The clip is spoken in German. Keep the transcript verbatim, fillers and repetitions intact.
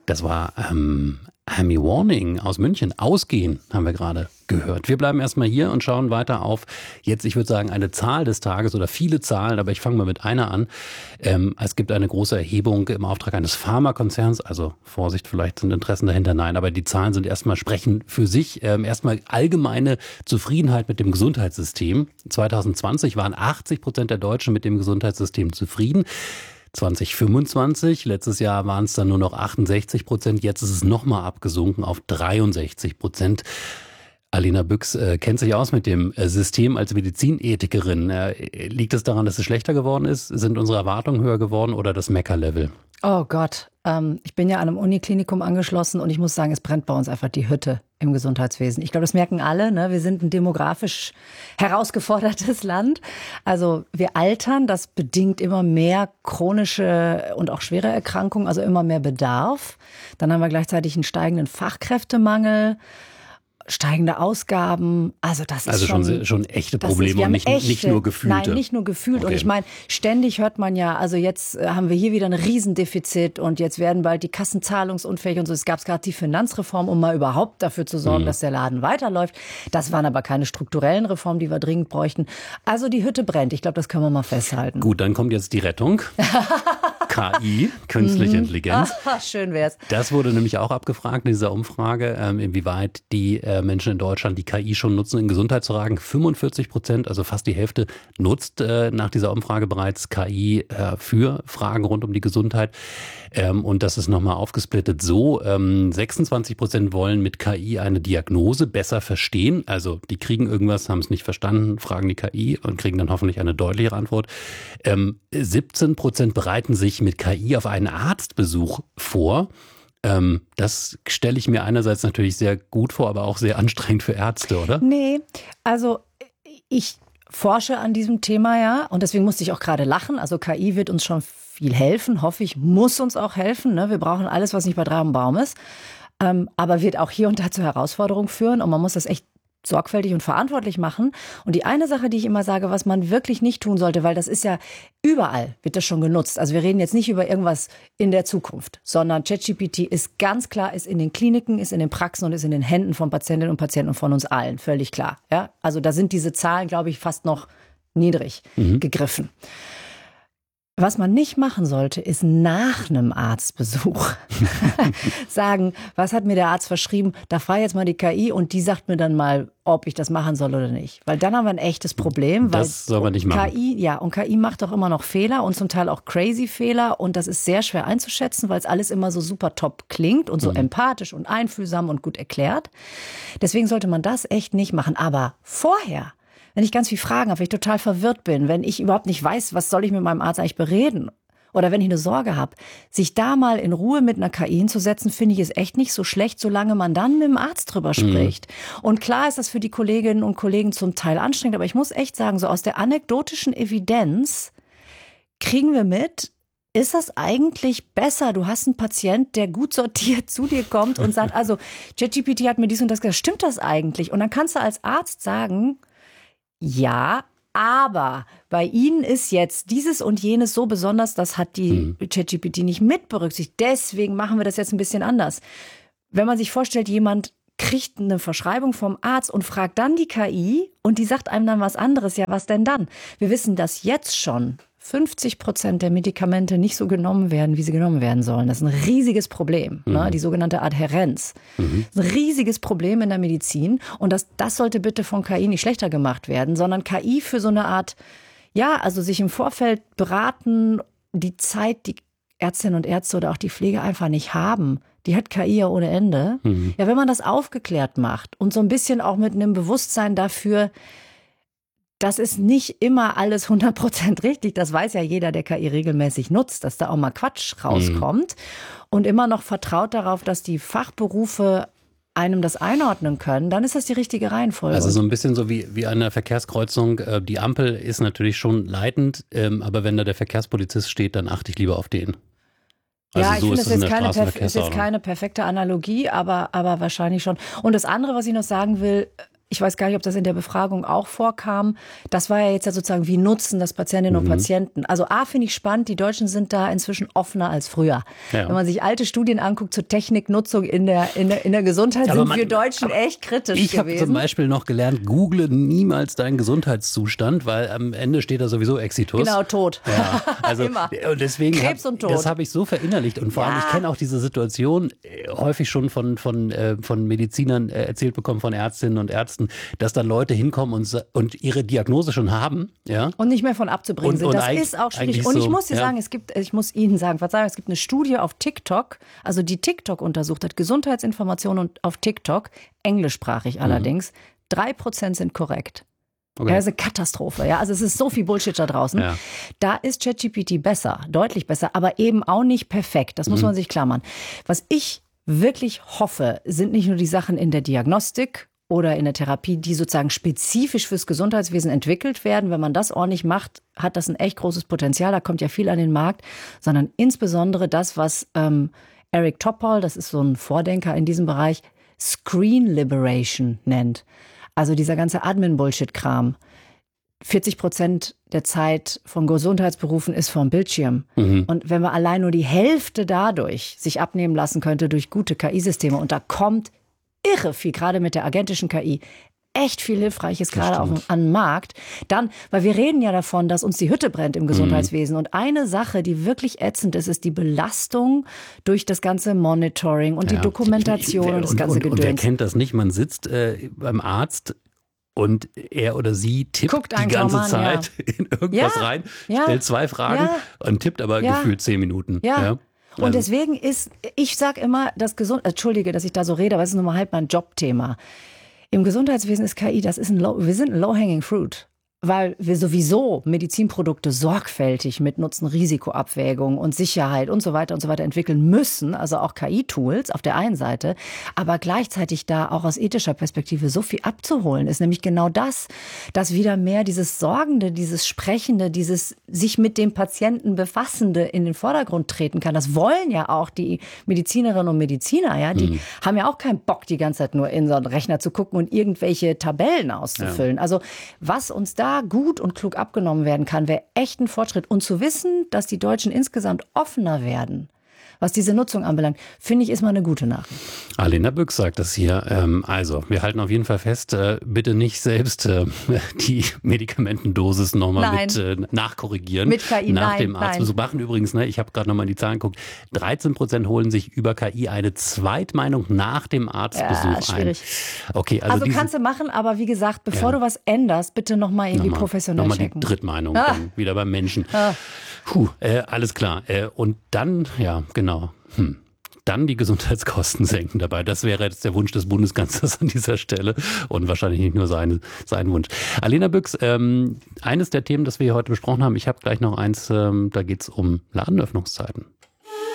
Das war ähm, Amy Warning aus München. Ausgehen haben wir gerade gehört. Wir bleiben erstmal hier und schauen weiter auf jetzt, ich würde sagen, eine Zahl des Tages oder viele Zahlen, aber ich fange mal mit einer an. Ähm, es gibt eine große Erhebung im Auftrag eines Pharmakonzerns, also Vorsicht, vielleicht sind Interessen dahinter, nein, aber die Zahlen sind erstmal sprechen für sich. Ähm, erstmal allgemeine Zufriedenheit mit dem Gesundheitssystem. zwanzig zwanzig waren achtzig Prozent der Deutschen mit dem Gesundheitssystem zufrieden. zwanzig fünfundzwanzig, letztes Jahr waren es dann nur noch achtundsechzig Prozent, jetzt ist es nochmal abgesunken auf dreiundsechzig Prozent. Alena Büchs äh, kennt sich aus mit dem äh, System als Medizinethikerin. Äh, liegt es daran, dass es schlechter geworden ist? Sind unsere Erwartungen höher geworden oder das Meckerlevel? Oh Gott, ähm, ich bin ja an einem Uniklinikum angeschlossen und ich muss sagen, es brennt bei uns einfach die Hütte im Gesundheitswesen. Ich glaube, das merken alle, ne? Wir sind ein demografisch herausgefordertes Land. Also wir altern, das bedingt immer mehr chronische und auch schwere Erkrankungen, also immer mehr Bedarf. Dann haben wir gleichzeitig einen steigenden Fachkräftemangel, steigende Ausgaben, also das ist also schon... schon, schon echte Probleme ist, und nicht, echte, nicht nur gefühlte. Nein, nicht nur gefühlt. Okay. Und ich meine, ständig hört man ja, also jetzt haben wir hier wieder ein Riesendefizit und jetzt werden bald die Kassen zahlungsunfähig und so. Es gab gerade die Finanzreform, um mal überhaupt dafür zu sorgen, mhm. dass der Laden weiterläuft. Das waren aber keine strukturellen Reformen, die wir dringend bräuchten. Also die Hütte brennt. Ich glaube, das können wir mal festhalten. Gut, dann kommt jetzt die Rettung. K I, künstliche Intelligenz. Ach, schön wär's. Das wurde nämlich auch abgefragt in dieser Umfrage, ähm, inwieweit die äh, Menschen in Deutschland die K I schon nutzen in Gesundheitsfragen. fünfundvierzig Prozent, also fast die Hälfte, nutzt äh, nach dieser Umfrage bereits K I äh, für Fragen rund um die Gesundheit. Ähm, und das ist nochmal aufgesplittet so. Ähm, sechsundzwanzig Prozent wollen mit K I eine Diagnose besser verstehen. Also die kriegen irgendwas, haben es nicht verstanden, fragen die K I und kriegen dann hoffentlich eine deutlichere Antwort. Ähm, siebzehn Prozent bereiten sich mit K I auf einen Arztbesuch vor. Ähm, das stelle ich mir einerseits natürlich sehr gut vor, aber auch sehr anstrengend für Ärzte, oder? Nee, also ich forsche an diesem Thema ja und deswegen musste ich auch gerade lachen. Also K I wird uns schon viel helfen, hoffe ich, muss uns auch helfen. Ne? Wir brauchen alles, was nicht bei Drei am Baum ist, ähm, aber wird auch hier und da zur Herausforderung führen und man muss das echt sorgfältig und verantwortlich machen. Und die eine Sache, die ich immer sage, was man wirklich nicht tun sollte, weil das ist ja überall, wird das schon genutzt. Also wir reden jetzt nicht über irgendwas in der Zukunft, sondern ChatGPT ist ganz klar, ist in den Kliniken, ist in den Praxen und ist in den Händen von Patientinnen und Patienten und von uns allen. Völlig klar. Ja? Also da sind diese Zahlen, glaube ich, fast noch niedrig mhm. gegriffen. Was man nicht machen sollte, ist nach einem Arztbesuch sagen, was hat mir der Arzt verschrieben? Da frage ich jetzt mal die K I und die sagt mir dann mal, ob ich das machen soll oder nicht. Weil dann haben wir ein echtes Problem. Weil das soll man nicht machen. K I, ja, und K I macht auch immer noch Fehler und zum Teil auch crazy Fehler und das ist sehr schwer einzuschätzen, weil es alles immer so super top klingt und so mhm. empathisch und einfühlsam und gut erklärt. Deswegen sollte man das echt nicht machen. Aber vorher, wenn ich ganz viele Fragen habe, wenn ich total verwirrt bin, wenn ich überhaupt nicht weiß, was soll ich mit meinem Arzt eigentlich bereden oder wenn ich eine Sorge habe, sich da mal in Ruhe mit einer K I hinzusetzen, finde ich es echt nicht so schlecht, solange man dann mit dem Arzt drüber spricht. Mhm. Und klar ist das für die Kolleginnen und Kollegen zum Teil anstrengend, aber ich muss echt sagen, so aus der anekdotischen Evidenz kriegen wir mit, ist das eigentlich besser? Du hast einen Patient, der gut sortiert zu dir kommt und sagt, also ChatGPT hat mir dies und das gesagt, stimmt das eigentlich? Und dann kannst du als Arzt sagen, ja, aber bei Ihnen ist jetzt dieses und jenes so besonders, das hat die mhm. ChatGPT nicht mit berücksichtigt. Deswegen machen wir das jetzt ein bisschen anders. Wenn man sich vorstellt, jemand kriegt eine Verschreibung vom Arzt und fragt dann die K I und die sagt einem dann was anderes, ja, was denn dann? Wir wissen, dass jetzt schon fünfzig Prozent der Medikamente nicht so genommen werden, wie sie genommen werden sollen. Das ist ein riesiges Problem, mhm. ne? Die sogenannte Adhärenz. Mhm. Das ist ein riesiges Problem in der Medizin und das, das sollte bitte von K I nicht schlechter gemacht werden, sondern K I für so eine Art, ja, also sich im Vorfeld beraten, die Zeit, die Ärztinnen und Ärzte oder auch die Pflege einfach nicht haben. Die hat K I ja ohne Ende. Mhm. Ja, wenn man das aufgeklärt macht und so ein bisschen auch mit einem Bewusstsein dafür, das ist nicht immer alles hundert Prozent richtig. Das weiß ja jeder, der K I regelmäßig nutzt, dass da auch mal Quatsch rauskommt. Mhm. Und immer noch vertraut darauf, dass die Fachberufe einem das einordnen können, dann ist das die richtige Reihenfolge. Also so ein bisschen so wie, wie eine Verkehrskreuzung. Die Ampel ist natürlich schon leitend, aber wenn da der Verkehrspolizist steht, dann achte ich lieber auf den. Also ja, ich so finde, ist das es ist, keine, perf- ist jetzt Straßenverkehrsordnung. keine perfekte Analogie, aber, aber wahrscheinlich schon. Und das andere, was ich noch sagen will, Ich weiß gar nicht, ob das in der Befragung auch vorkam. Das war ja jetzt ja sozusagen, wie nutzen das Patientinnen mhm. und Patienten. Also A, finde ich spannend, die Deutschen sind da inzwischen offener als früher. Ja. Wenn man sich alte Studien anguckt zur Techniknutzung in der, in der, in der Gesundheit, aber sind man, wir Deutschen echt kritisch ich gewesen. Ich habe zum Beispiel noch gelernt, google niemals deinen Gesundheitszustand, weil am Ende steht da sowieso Exitus. Genau, tot. Ja, also immer. Und deswegen Krebs hab, und Tod. Das habe ich so verinnerlicht. Und vor allem, ja. ich kenne auch diese Situation häufig schon von, von, von Medizinern erzählt bekommen, von Ärztinnen und Ärzten, dass dann Leute hinkommen und, und ihre Diagnose schon haben. Ja? Und nicht mehr von abzubringen und, sind. Das ist auch schwierig. Und ich so, muss dir ja. sagen, es gibt, ich muss Ihnen sagen, Verzeihung, es gibt eine Studie auf TikTok, also die TikTok untersucht hat, Gesundheitsinformationen auf TikTok, englischsprachig allerdings, drei mhm. Prozent sind korrekt. Okay. Ja, das ist eine Katastrophe. Ja, also es ist so viel Bullshit da draußen. Ja. Da ist ChatGPT besser, deutlich besser, aber eben auch nicht perfekt. Das muss mhm. man sich klammern. Was ich wirklich hoffe, sind nicht nur die Sachen in der Diagnostik oder in der Therapie, die sozusagen spezifisch fürs Gesundheitswesen entwickelt werden. Wenn man das ordentlich macht, hat das ein echt großes Potenzial. Da kommt ja viel an den Markt, sondern insbesondere das, was ähm, Eric Topol, das ist so ein Vordenker in diesem Bereich, Screen Liberation nennt. Also dieser ganze Admin-Bullshit-Kram. vierzig Prozent der Zeit von Gesundheitsberufen ist vom Bildschirm. Mhm. Und wenn man allein nur die Hälfte dadurch sich abnehmen lassen könnte durch gute K I-Systeme, und da kommt irre viel, gerade mit der agentischen K I, echt viel Hilfreiches gerade auf dem Markt. Dann, weil wir reden ja davon, dass uns die Hütte brennt im Gesundheitswesen. Mhm. Und eine Sache, die wirklich ätzend ist, ist die Belastung durch das ganze Monitoring und ja. die Dokumentation und das ganze und, Gedöns. Und wer kennt das nicht? Man sitzt äh, beim Arzt und er oder sie tippt Guckt die ganze an, Zeit ja. in irgendwas ja. rein, ja. stellt zwei Fragen ja. und tippt aber ja. gefühlt zehn Minuten. Ja. ja. Und also. deswegen ist, ich sag immer, das Gesund, Entschuldige, dass ich da so rede, aber es ist nun mal halt mein Jobthema. Im Gesundheitswesen ist K I, das ist ein Low, wir sind ein Low-Hanging Fruit. Weil wir sowieso Medizinprodukte sorgfältig mit Nutzen-Risiko-Abwägung und Sicherheit und so weiter und so weiter entwickeln müssen, also auch K I-Tools auf der einen Seite, aber gleichzeitig da auch aus ethischer Perspektive so viel abzuholen ist, nämlich genau das, dass wieder mehr dieses Sorgende, dieses Sprechende, dieses sich mit dem Patienten Befassende in den Vordergrund treten kann. Das wollen ja auch die Medizinerinnen und Mediziner, ja, die mhm. haben ja auch keinen Bock, die ganze Zeit nur in so einen Rechner zu gucken und irgendwelche Tabellen auszufüllen. Ja. Also was uns da gut und klug abgenommen werden kann, wäre echt ein Fortschritt. Und zu wissen, dass die Deutschen insgesamt offener werden, was diese Nutzung anbelangt, finde ich, ist mal eine gute Nachricht. Alena Büchs sagt das hier. Ähm, also, wir halten auf jeden Fall fest, äh, bitte nicht selbst äh, die Medikamentendosis nochmal mit äh, nachkorrigieren. Mit K I, nach nein, dem Arztbesuch machen. Übrigens, ne, ich habe gerade nochmal in die Zahlen geguckt, dreizehn Prozent holen sich über K I eine Zweitmeinung nach dem Arztbesuch ja, schwierig. ein. Okay, also also diese, kannst du machen, aber wie gesagt, bevor ja. du was änderst, bitte nochmal irgendwie nochmal, professionell nochmal checken. Die Drittmeinung ah. dann wieder beim Menschen. Ah. Puh, äh, alles klar. Äh, und dann, ja, genau. Hm. Dann die Gesundheitskosten senken dabei. Das wäre jetzt der Wunsch des Bundeskanzlers an dieser Stelle und wahrscheinlich nicht nur sein, sein Wunsch. Alena Büchs, ähm, eines der Themen, das wir hier heute besprochen haben, ich habe gleich noch eins, ähm, da geht es um Ladenöffnungszeiten.